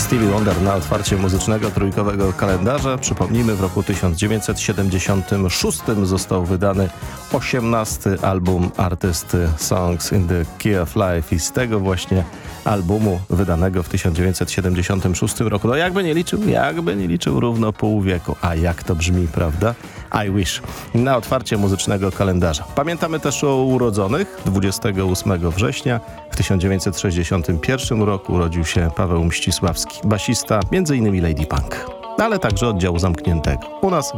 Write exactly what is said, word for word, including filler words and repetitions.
Stevie Wonder na otwarcie muzycznego trójkowego kalendarza. Przypomnijmy, w roku tysiąc dziewięćset siedemdziesiątym szóstym został wydany osiemnasty album artysty Songs in the Key of Life i z tego właśnie albumu wydanego w tysiąc dziewięćset siedemdziesiątym szóstym roku, no jakby nie liczył, jakby nie liczył równo pół wieku. A jak to brzmi, prawda? I Wish na otwarcie muzycznego kalendarza. Pamiętamy też o urodzonych. dwudziestego ósmego września w tysiąc dziewięćset sześćdziesiątym pierwszym roku urodził się Paweł Mścisławski, basista między innymi Lady Punk, ale także oddziału zamkniętego. U nas